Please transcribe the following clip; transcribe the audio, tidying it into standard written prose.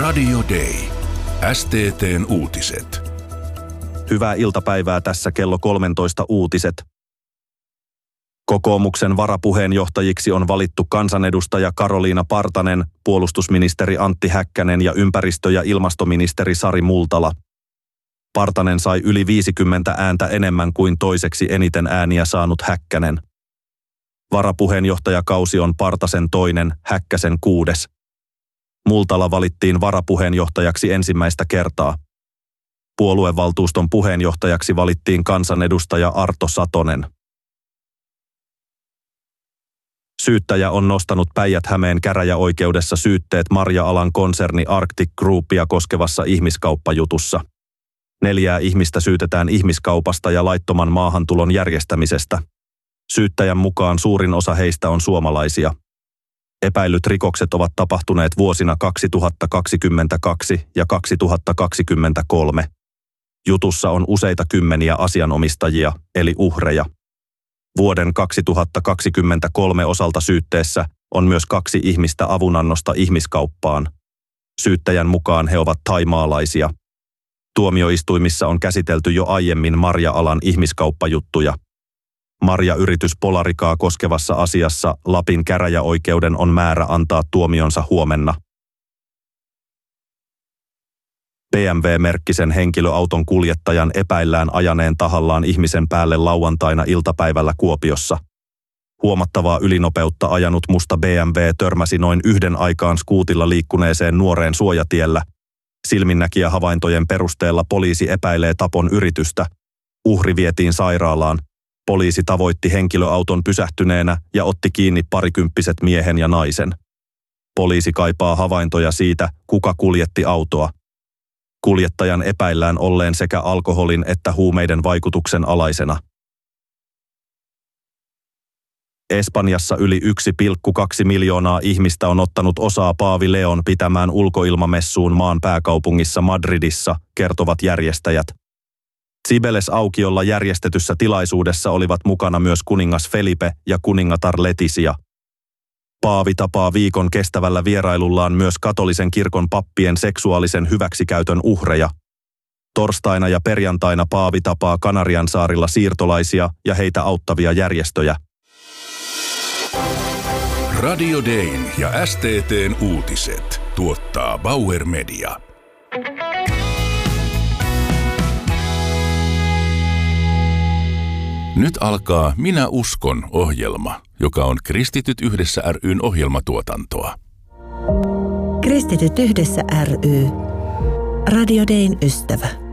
Radio Day. STT:n uutiset. Hyvää iltapäivää, tässä kello 13 uutiset. Kokoomuksen varapuheenjohtajiksi on valittu kansanedustaja Karoliina Partanen, puolustusministeri Antti Häkkänen ja ympäristö- ja ilmastoministeri Sari Multala. Partanen sai yli 50 ääntä enemmän kuin toiseksi eniten ääniä saanut Häkkänen. Varapuheenjohtajakausi on Partasen toinen, Häkkäsen 6. Multala valittiin varapuheenjohtajaksi ensimmäistä kertaa. Puoluevaltuuston puheenjohtajaksi valittiin kansanedustaja Arto Satonen. Syyttäjä on nostanut Päijät-Hämeen käräjäoikeudessa syytteet marja-alan konserni Arctic Groupia koskevassa ihmiskauppajutussa. 4 ihmistä syytetään ihmiskaupasta ja laittoman maahantulon järjestämisestä. Syyttäjän mukaan suurin osa heistä on suomalaisia. Epäillyt rikokset ovat tapahtuneet vuosina 2022 ja 2023. Jutussa on useita kymmeniä asianomistajia, eli uhreja. Vuoden 2023 osalta syytteessä on myös 2 ihmistä avunannosta ihmiskauppaan. Syyttäjän mukaan he ovat thaimaalaisia. Tuomioistuimissa on käsitelty jo aiemmin marja-alan ihmiskauppajuttuja. Marjayritys Polarikaa koskevassa asiassa Lapin käräjäoikeuden on määrä antaa tuomionsa huomenna. BMW-merkkisen henkilöauton kuljettajan epäillään ajaneen tahallaan ihmisen päälle lauantaina iltapäivällä Kuopiossa. Huomattavaa ylinopeutta ajanut musta BMW törmäsi noin 1 aikaan skuutilla liikkuneeseen nuoreen suojatiellä. Silminnäkijähavaintojen perusteella poliisi epäilee tapon yritystä. Uhri vietiin sairaalaan. Poliisi tavoitti henkilöauton pysähtyneenä ja otti kiinni parikymppiset miehen ja naisen. Poliisi kaipaa havaintoja siitä, kuka kuljetti autoa. Kuljettajan epäillään olleen sekä alkoholin että huumeiden vaikutuksen alaisena. Espanjassa yli 1,2 miljoonaa ihmistä on ottanut osaa Paavi Leon pitämään ulkoilmamessuun maan pääkaupungissa Madridissa, kertovat järjestäjät. Cibeles-aukiolla järjestetyssä tilaisuudessa olivat mukana myös kuningas Felipe ja kuningatar Letizia. Paavi tapaa viikon kestävällä vierailullaan myös katolisen kirkon pappien seksuaalisen hyväksikäytön uhreja. Torstaina ja perjantaina Paavi tapaa Kanariansaarilla siirtolaisia ja heitä auttavia järjestöjä. Radio Dayn ja STT:n uutiset tuottaa Bauer Media. Nyt alkaa Minä uskon -ohjelma, joka on Kristityt yhdessä ry:n ohjelmatuotantoa. Kristityt yhdessä ry. Radio Dayn ystävä.